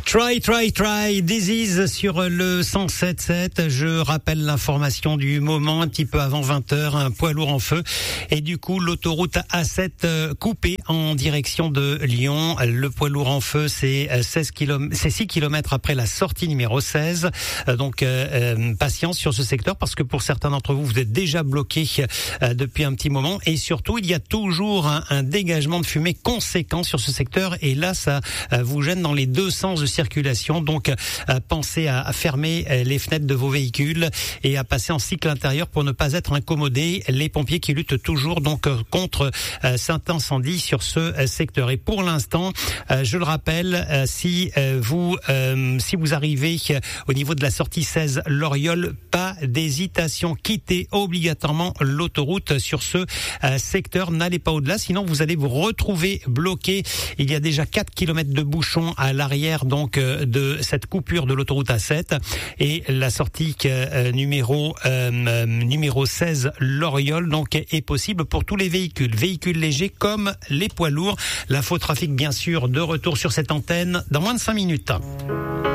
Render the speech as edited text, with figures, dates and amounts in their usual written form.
Try, Disease sur le 107.7. Je rappelle l'information du moment, un petit peu avant 20h, un poids lourd en feu. Et du coup, l'autoroute A7 coupée en direction de Lyon. Le poids lourd en feu, c'est 6 km après la sortie numéro 16. Donc, patience sur ce secteur parce que pour certains d'entre vous, vous êtes déjà bloqués depuis un petit moment. Et surtout, il y a toujours un dégagement de fumée conséquent sur ce secteur. Et là, ça vous gêne dans les deux sens de circulation. Donc, pensez à fermer les fenêtres de vos véhicules et à passer en cycle intérieur pour ne pas être incommodés. Les pompiers qui luttent toujours donc contre cet incendie sur ce secteur. Et pour l'instant, je le rappelle, si vous arrivez au niveau de la sortie 16 Loriol, pas d'hésitation, quittez obligatoirement l'autoroute sur ce secteur. N'allez pas au-delà, sinon vous allez vous retrouver bloqué. Il y a déjà 4 km de bouchons à l'arrière donc de cette coupure de l'autoroute A7 et la sortie numéro 16 Loriol donc est possible pour tous les véhicules légers comme les poids lourds. L'infotrafic bien sûr de retour sur cette antenne dans moins de 5 minutes.